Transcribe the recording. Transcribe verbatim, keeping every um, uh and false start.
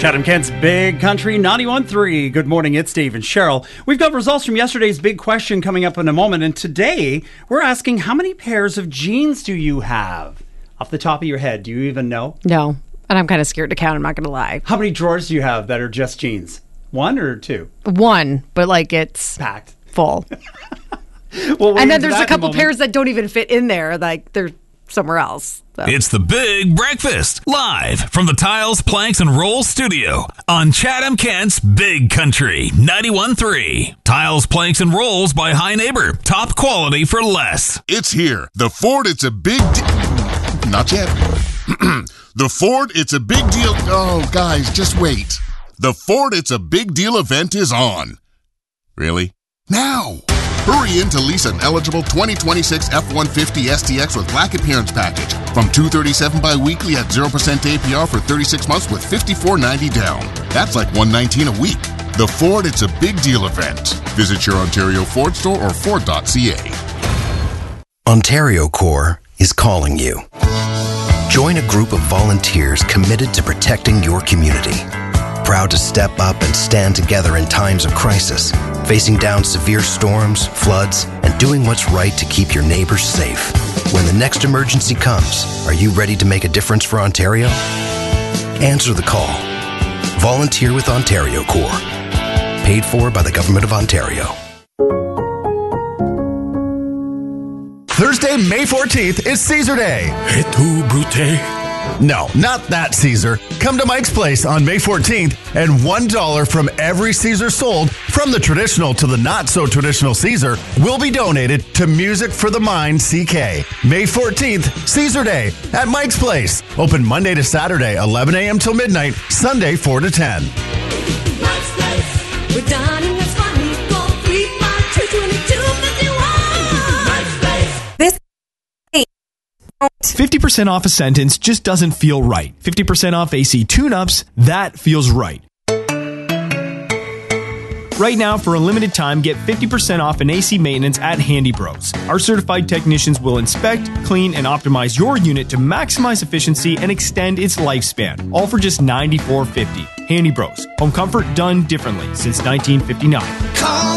Chatham Kent's Big Country ninety-one point three. Good morning, it's Dave and Cheryl. We've got results from yesterday's big question coming up in a moment, and today we're asking, how many pairs of jeans do you have? Off the top of your head, do you even know? No, and I'm kind of scared to count, I'm not going to lie. How many drawers do you have that are just jeans? One or two? One, but like it's packed. Full. Well, and then there's a couple pairs that don't even fit in there, like they're somewhere else. So. It's the Big Breakfast, live from the Tiles, Planks, and Rolls studio on Chatham Kent's Big Country ninety-one point three. Tiles, Planks, and Rolls by High Neighbor. Top quality for less. It's here. The Ford, it's a big deal. Not yet. The Ford, it's a big deal. Oh, guys, just wait. The Ford, it's a big deal event is on. Really? Now! Hurry in to lease an eligible twenty twenty-six F one fifty S T X with black appearance package from two hundred thirty-seven dollars bi-weekly at zero percent A P R for thirty-six months with fifty-four dollars ninety down. That's like one hundred nineteen dollars a week. The Ford, it's a big deal event. Visit your Ontario Ford store or Ford dot C A. Ontario Corps is calling you. Join a group of volunteers committed to protecting your community. Proud to step up and stand together in times of crisis, facing down severe storms, floods, and doing what's right to keep your neighbors safe. When the next emergency comes, are you ready to make a difference for Ontario? Answer the call. Volunteer with Ontario Corps. Paid for by the Government of Ontario. Thursday, May fourteenth is Caesar Day. Et tu, Brute? No, not that Caesar. Come to Mike's Place on May fourteenth, and one dollar from every Caesar sold, from the traditional to the not-so-traditional Caesar, will be donated to Music for the Mind C K. May fourteenth, Caesar Day at Mike's Place. Open Monday to Saturday, eleven a.m. till midnight, Sunday, four to ten. Mike's Place. We're dining as funny. Call three five two, two two five one. Mike's Place. This fifty percent off a sentence just doesn't feel right. fifty percent off A C tune-ups, that feels right. Right now, for a limited time, get fifty percent off an A C maintenance at Handy Bros. Our certified technicians will inspect, clean, and optimize your unit to maximize efficiency and extend its lifespan, all for just ninety-four fifty. Handy Bros. Home comfort done differently since nineteen fifty-nine. Call